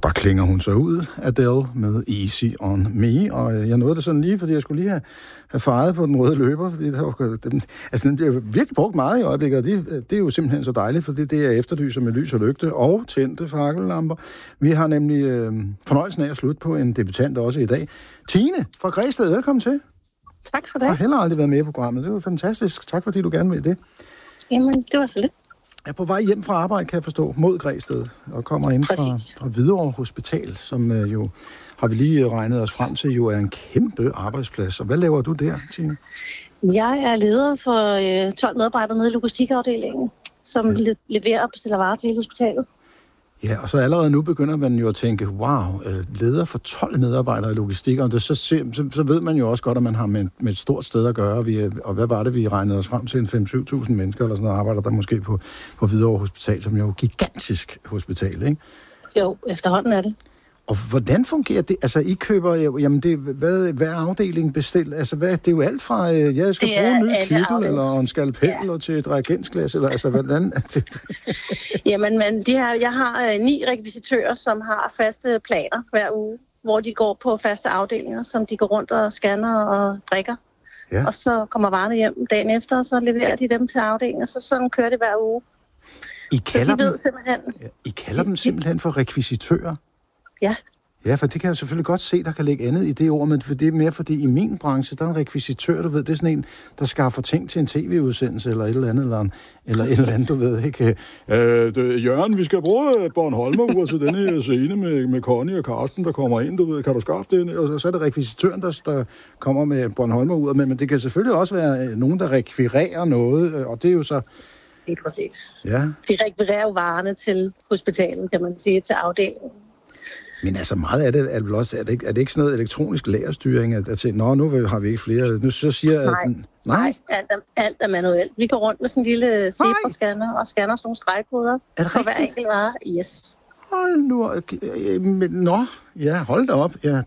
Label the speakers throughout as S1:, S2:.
S1: der klinger hun så ud, Adele, med Easy on Me, og jeg nåede det sådan lige, fordi jeg skulle lige have faret på den røde løber, fordi den bliver virkelig brugt meget i øjeblikket, og det er jo simpelthen så dejligt, for det er efterlyser med lys og lygte og tændte fakkellamper. Vi har nemlig fornøjelsen af at slutte på en debutant også i dag. Tine fra Græsted, velkommen til.
S2: Tak skal du have.
S1: Jeg har heller aldrig været med i programmet, det var fantastisk. Tak fordi du gerne vil det.
S2: Jamen, det var så lidt.
S1: Jeg er på vej hjem fra arbejde, kan jeg forstå, mod Græsted, og kommer ind fra Hvidovre Hospital, som jo, har vi lige regnet os frem til, jo er en kæmpe arbejdsplads. Og hvad laver du der, Tine?
S2: Jeg er leder for 12 medarbejdere nede i logistikafdelingen, som leverer og bestiller varer til hele hospitalet. Ja, og
S1: så allerede nu begynder man jo at tænke, wow, leder for 12 medarbejdere i logistik, og så ved man jo også godt, at man har med et stort sted at gøre. Og hvad var det, vi regnede os frem til? 5-7.000 mennesker eller sådan noget, arbejder der måske på Hvidovre Hospital, som jo er et gigantisk hospital, ikke?
S2: Jo, efterhånden er det.
S1: Og hvordan fungerer det? Altså, I køber, jamen hvad er afdelingen bestilt? Altså, det er jo alt fra, jeg skal bruge en ny kittel, eller en skalpel, og til et reagensglas, eller altså, hvordan er det?
S2: Jamen, jeg har 9 rekvisitører, som har faste planer hver uge, hvor de går på faste afdelinger, som de går rundt og scanner og drikker. Ja. Og så kommer varerne hjem dagen efter, og så leverer de dem til afdelingen, så sådan kører det hver uge.
S1: I kalder dem simpelthen for rekvisitører?
S2: Ja.
S1: Ja, for det kan jeg selvfølgelig godt se, der kan ligge andet i det ord, men det er mere fordi i min branche, der er en rekvisitør, du ved, det er sådan en, der skaffer ting til en tv-udsendelse eller et eller andet, eller et eller andet, du ved, ikke? Jørgen, vi skal bruge Bornholmer-ur til denne her scene med Connie og Karsten, der kommer ind, du ved, kan du skaffe det? Og så er det rekvisitøren, der kommer med Bornholmer-ur, men det kan selvfølgelig også være nogen, der rekvirerer noget, og det er jo så...
S2: Det er præcis.
S1: Ja.
S2: De rekvirerer jo varerne til hospitalet, kan man sige, til afdelingen.
S1: Men altså meget af det er vel også, er det ikke sådan noget elektronisk lagerstyring, at nu har vi ikke flere, nu så siger jeg...
S2: Nej, alt er manuelt. Vi går rundt med sådan en lille Zebra-scanner og scanner sådan nogle stregkoder på hver enkelt vare. Yes.
S1: Hold nu, hold da op, ja.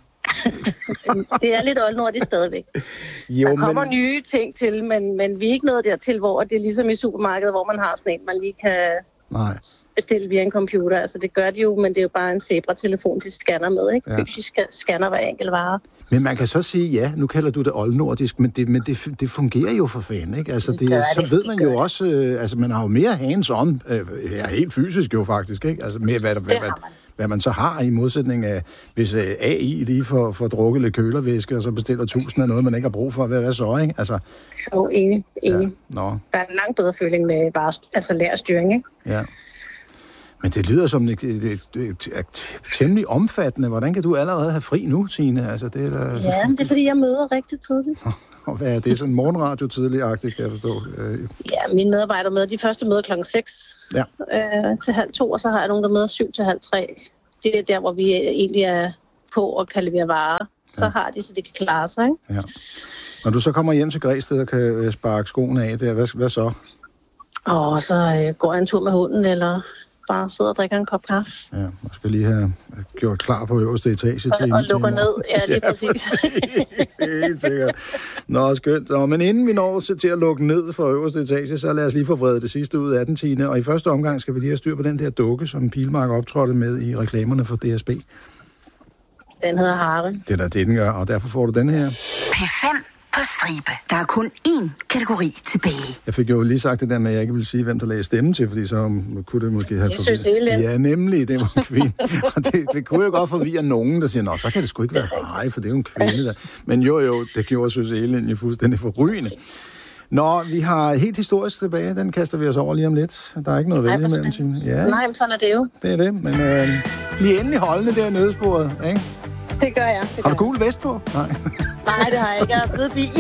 S2: Det er lidt oldnordigt stadigvæk. Der kommer nye ting til, men vi er ikke nået dertil, hvor det er ligesom i supermarkedet, hvor man har sådan en, man lige kan... bestille via en computer. Altså det gør de jo, men det er jo bare en Zebra-telefon, de scanner med, ikke? Fysisk scanner hver enkelt vare.
S1: Men man kan så sige, ja, nu kalder du det oldnordisk, men det fungerer jo for fanden, ikke? Altså så ved man jo også, altså man har jo mere hands-on, helt fysisk jo faktisk, ikke? Altså mere, hvad man så har i modsætning af, hvis AI lige får drukket lidt kølervæske, og så bestiller 1000 af noget, man ikke har brug for, hvad så, ikke? Altså...
S2: Jo, enig. Ja. Der er en langt bedre føling med bare lærerstyring, ikke?
S1: Ja. Men det lyder som et temmelig omfattende. Hvordan kan du allerede have fri nu, Tine? Altså, det er
S2: det er fordi, jeg møder rigtig tidligt.
S1: Og hvad er det? Sådan morgenradio tidligt-agtigt, kan jeg forstå?
S2: Ja, mine medarbejdere møder. De første møder 6:00 til 1:30, og så har jeg nogle, der møder 2:30. Det er der, hvor vi egentlig er på og kan levere varer. Så har de, så de kan klare sig, ikke? Ja.
S1: Når du så kommer hjem til Græsted og kan sparke skoene af der, hvad så?
S2: Og så går jeg en tur med hunden, eller bare sidder og drikker en kop kaffe.
S1: Ja, man skal lige have gjort klar på øverste etage til
S2: og lukker ned, ja, lige præcis.
S1: Helt sikkert. Nå, skønt. Men inden vi når til at lukke ned for øverste etage, så lad os lige få vredet det sidste ud af den, Tine. Og i første omgang skal vi lige have styr på den der dukke, som Pilmark optrådte med i reklamerne for DSB.
S2: Den hedder Harry.
S1: Det er da det, den gør, og derfor får du den her.
S3: P5 på stribe. Der er kun én kategori tilbage.
S1: Jeg fik jo lige sagt det der med, at jeg ikke ville sige, hvem der lagde stemmen til, fordi så kunne det måske have...
S2: Det synes jeg.
S1: Ja, nemlig, det var en kvinde. Og det kunne jo godt forvirre nogen, der siger, nå, så kan det sgu ikke være mig, for det er jo en kvinde der. Men jo, det gjorde Søs Elin jo fuldstændig forrygende. Nå, vi har helt historisk tilbage, den kaster vi os over lige om lidt. Der er ikke noget vælge imellem, Tine. Ja.
S2: Nej, men sådan er det jo.
S1: Det er det, men bliv endelig holdende der nede sporet, ikke?
S2: Det gør jeg.
S1: Har du gul vest på? Nej.
S2: Nej, det har jeg ikke. Jeg er blevet bil.